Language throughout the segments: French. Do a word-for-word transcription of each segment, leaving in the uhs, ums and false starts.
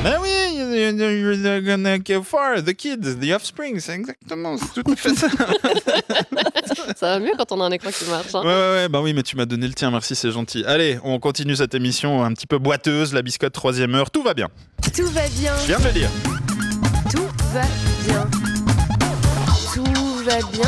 Ben oui, you're gonna go far, the kids, the offspring, c'est exactement, c'est tout à fait ça. Ça va mieux quand on a un écran qui marche. Hein. Ouais, ouais, ouais, bah oui, mais tu m'as donné le tien, merci, c'est gentil. Allez, on continue cette émission un petit peu boiteuse, la biscotte troisième heure, tout va bien. Tout va bien. Je viens de le dire. Tout va bien. Tout va bien.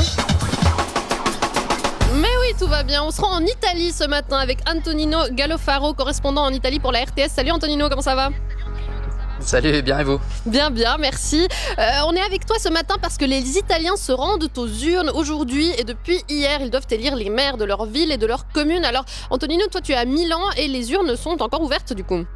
Mais oui, tout va bien. On se rend en Italie ce matin avec Antonino Gallofaro, correspondant en Italie pour la R T S. Salut Antonino, comment ça va ? Salut, bien et vous ? Bien, bien, merci. Euh, on est avec toi ce matin parce que les Italiens se rendent aux urnes aujourd'hui et depuis hier, ils doivent élire les maires de leur ville et de leur commune. Alors, Antonino, toi tu es à Milan et les urnes sont encore ouvertes du coup.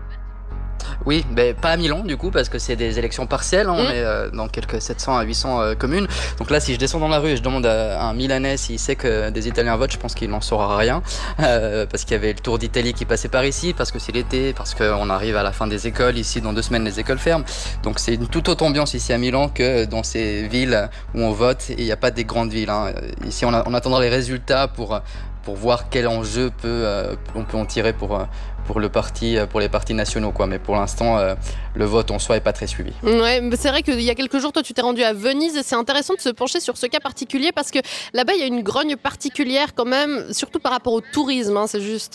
Oui, mais pas à Milan du coup parce que c'est des élections partielles, hein, mmh. on est euh, dans quelques sept cents à huit cents euh, communes. Donc là si je descends dans la rue et je demande à, à un Milanais s'il sait que des Italiens votent, je pense qu'il n'en saura rien euh, parce qu'il y avait le Tour d'Italie qui passait par ici, parce que c'est l'été, parce qu'on arrive à la fin des écoles, ici dans deux semaines les écoles ferment. Donc c'est une toute autre ambiance ici à Milan que dans ces villes où on vote et il n'y a pas des grandes villes. Hein. Ici on, a, on attendra les résultats pour... pour voir quel enjeu peut, euh, on peut en tirer pour, euh, pour, le parti, pour les partis nationaux. Quoi. Mais pour l'instant, euh, le vote en soi n'est pas très suivi. Ouais, mais c'est vrai qu'il y a quelques jours, toi, tu t'es rendu à Venise et c'est intéressant de se pencher sur ce cas particulier parce que là-bas, il y a une grogne particulière quand même, surtout par rapport au tourisme, hein, c'est juste...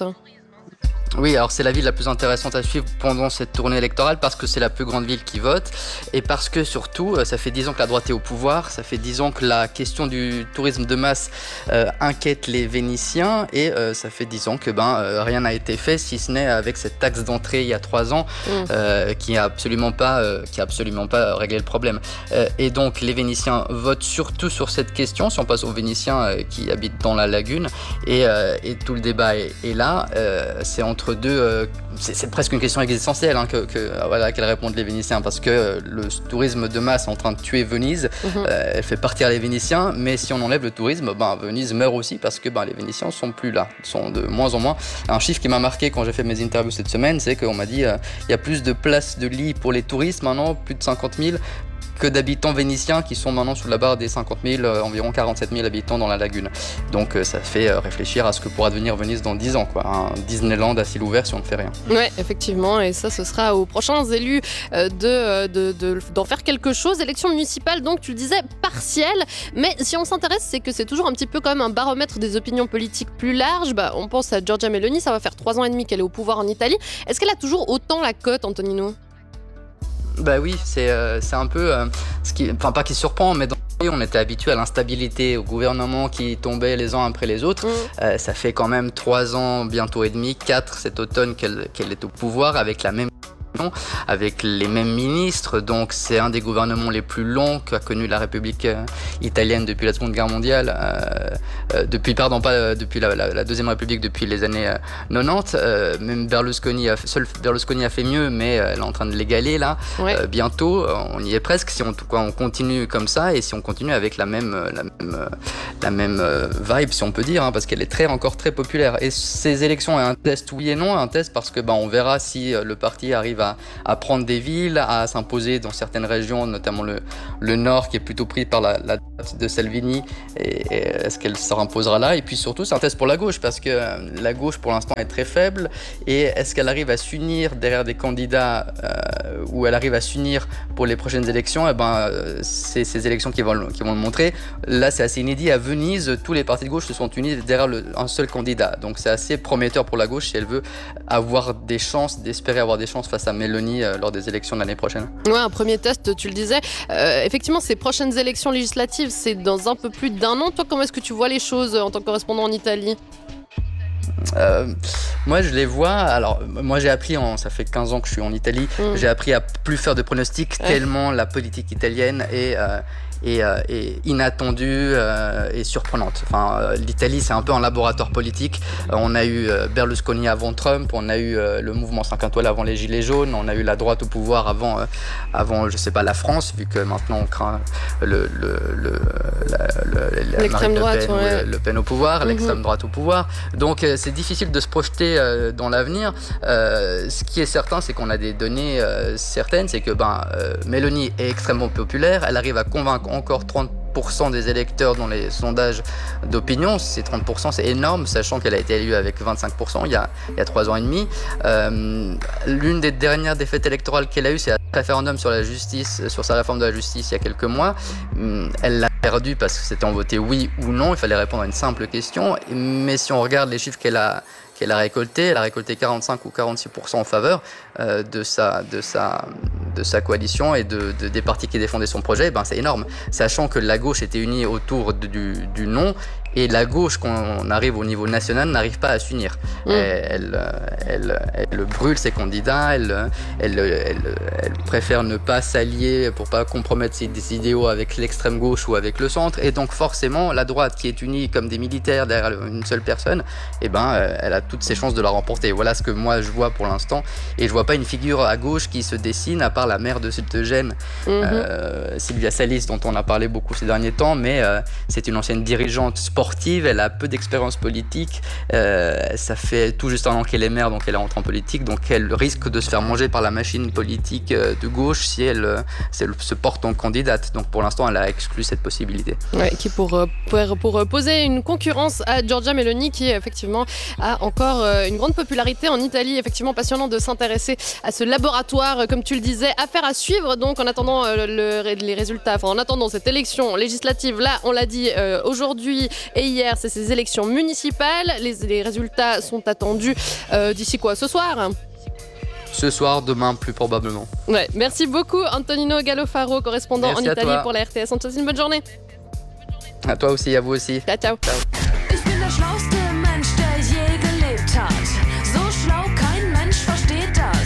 Oui, alors c'est la ville la plus intéressante à suivre pendant cette tournée électorale parce que c'est la plus grande ville qui vote et parce que surtout, ça fait dix ans que la droite est au pouvoir, ça fait dix ans que la question du tourisme de masse euh, inquiète les Vénitiens et euh, ça fait dix ans que ben, euh, rien n'a été fait si ce n'est avec cette taxe d'entrée il y a trois ans mmh. euh, qui n'a absolument, euh, absolument pas réglé le problème. Euh, et donc les Vénitiens votent surtout sur cette question, si on passe aux Vénitiens euh, qui habitent dans la lagune et, euh, et tout le débat est, est là, euh, c'est entre Entre deux, euh, c'est, c'est presque une question existentielle hein, que, que, voilà, qu'elles répondent les Vénitiens parce que euh, le tourisme de masse est en train de tuer Venise, mmh. euh, elle fait partir les Vénitiens, mais si on enlève le tourisme, ben, Venise meurt aussi parce que ben, les Vénitiens sont plus là, sont de moins en moins. Un chiffre qui m'a marqué quand j'ai fait mes interviews cette semaine, c'est qu'on m'a dit qu'il euh, y a plus de places de lits pour les touristes maintenant, plus de cinquante mille, que d'habitants vénitiens qui sont maintenant sous la barre des cinquante mille, euh, environ quarante-sept mille habitants dans la lagune. Donc euh, ça fait euh, réfléchir à ce que pourra devenir Venise dans dix ans, quoi. Un Disneyland à ciel ouvert si on ne fait rien. Ouais, effectivement, et ça ce sera aux prochains élus euh, de, de, de, d'en faire quelque chose. Élection municipale, donc tu le disais, partielle, mais si on s'intéresse, c'est que c'est toujours un petit peu comme un baromètre des opinions politiques plus larges. Bah, on pense à Giorgia Meloni, ça va faire trois ans et demi qu'elle est au pouvoir en Italie. Est-ce qu'elle a toujours autant la cote, Antonino ? Bah oui, c'est, euh, c'est un peu euh, ce qui, enfin pas qui surprend, mais dans on était habitué à l'instabilité, au gouvernement qui tombait les uns après les autres. Mmh. Euh, ça fait quand même trois ans, bientôt et demi, quatre cet automne qu'elle, qu'elle est au pouvoir avec la même avec les mêmes ministres, donc c'est un des gouvernements les plus longs qu'a connu la République euh, italienne depuis la Seconde Guerre mondiale, euh, euh, depuis pardon pas euh, depuis la, la, la Deuxième République depuis les années euh, quatre-vingt-dix. Euh, même Berlusconi, a, seul Berlusconi a fait mieux, mais euh, elle est en train de l'égaler là. Ouais. Euh, bientôt, on y est presque. Si on, quoi, on continue comme ça et si on continue avec la même la même la même euh, vibe, si on peut dire, hein, parce qu'elle est très encore très populaire. Et ces élections est un test, oui et non, un test parce que ben on verra si euh, le parti arrive à à prendre des villes, à s'imposer dans certaines régions, notamment le, le nord qui est plutôt pris par la, la droite de Salvini, et, et est-ce qu'elle se imposera là? Et puis surtout c'est un test pour la gauche parce que la gauche pour l'instant est très faible, et est-ce qu'elle arrive à s'unir derrière des candidats euh, ou elle arrive à s'unir pour les prochaines élections? Et ben, c'est ces élections qui vont, qui vont le montrer. Là c'est assez inédit, à Venise tous les partis de gauche se sont unis derrière le, un seul candidat, donc c'est assez prometteur pour la gauche si elle veut avoir des chances, d'espérer avoir des chances face à Meloni euh, lors des élections de l'année prochaine. Ouais, un premier test, tu le disais. Euh, effectivement, ces prochaines élections législatives, c'est dans un peu plus d'un an. Toi, comment est-ce que tu vois les choses en tant que correspondant en Italie ? Euh, moi je les vois, alors moi j'ai appris, en, ça fait quinze ans que je suis en Italie, mmh. j'ai appris à plus faire de pronostics ouais. tellement la politique italienne est, euh, est, euh, est inattendue euh, et surprenante. Enfin, euh, l'Italie c'est un peu un laboratoire politique, euh, on a eu euh, Berlusconi avant Trump, on a eu euh, le mouvement cinq étoiles avant les Gilets jaunes, on a eu la droite au pouvoir avant, euh, avant je sais pas, la France, vu que maintenant on craint le, le, le, la, le, l'extrême Marine droite, Le Pen, ouais. le Pen au pouvoir, mmh. l'extrême droite au pouvoir, donc euh, c'est difficile de se projeter euh, dans l'avenir. Euh, ce qui est certain, c'est qu'on a des données euh, certaines, c'est que ben, euh, Meloni est extrêmement populaire, elle arrive à convaincre encore trente pour cent des électeurs dans les sondages d'opinion. Ces trente pour cent, c'est énorme, sachant qu'elle a été élue avec vingt-cinq pour cent il y a, il y a trois ans et demi. Euh, l'une des dernières défaites électorales qu'elle a eues, c'est un référendum sur la justice, sur sa réforme de la justice il y a quelques mois. Elle l'a perdu parce que c'était en voté oui ou non, il fallait répondre à une simple question. Mais si on regarde les chiffres qu'elle a qu'elle a récolté, elle a récolté quarante-cinq ou quarante-six pour cent en faveur euh, de, sa, de, sa, de sa coalition et de, de, des partis qui défendaient son projet. Ben, c'est énorme, sachant que la gauche était unie autour de, du, du non, et la gauche, quand on arrive au niveau national, n'arrive pas à s'unir. Mmh. Elle, elle, elle, elle brûle ses candidats, elle, elle, elle, elle préfère ne pas s'allier pour pas compromettre ses idéaux avec l'extrême gauche ou avec le centre, et donc forcément, la droite qui est unie comme des militaires derrière une seule personne, eh ben, elle a toutes ses chances de la remporter. Voilà ce que moi je vois pour l'instant, et je vois pas une figure à gauche qui se dessine à part la maire de, de Gênes, mmh. euh, Sylvia Salis, dont on a parlé beaucoup ces derniers temps, mais euh, c'est une ancienne dirigeante sportive, elle a peu d'expérience politique, euh, ça fait tout juste un an qu'elle est maire, donc elle est rentrée en politique, donc elle risque de se faire manger par la machine politique de gauche si elle, si elle se porte en candidate. Donc pour l'instant, elle a exclu cette possibilité. Ouais, qui pour, pour, pour poser une concurrence à Giorgia Meloni, qui effectivement a encore une grande popularité en Italie. Effectivement, passionnant de s'intéresser à ce laboratoire, comme tu le disais, affaire à suivre. Donc en attendant le, le, les résultats, enfin en attendant cette élection législative, là on l'a dit euh, aujourd'hui et hier, c'est ces élections municipales. Les, les résultats sont attendus euh, d'ici quoi, ce soir ? Ce soir, demain, plus probablement. Ouais, merci beaucoup Antonino Gallofaro, correspondant merci en Italie pour la R T S. On te souhaite une bonne journée. À toi aussi, à vous aussi. Ciao, ciao. Ich bin der Schlauste